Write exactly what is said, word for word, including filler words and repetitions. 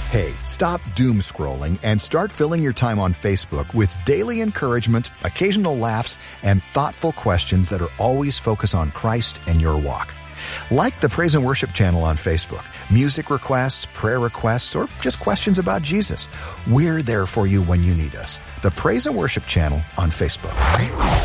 Hey, stop doom scrolling and start filling your time on Facebook with daily encouragement, occasional laughs, and thoughtful questions that are always focused on Christ and your walk. Like the Praise and Worship channel on Facebook, music requests, prayer requests, or just questions about Jesus. We're there for you when you need us. The Praise and Worship channel on Facebook.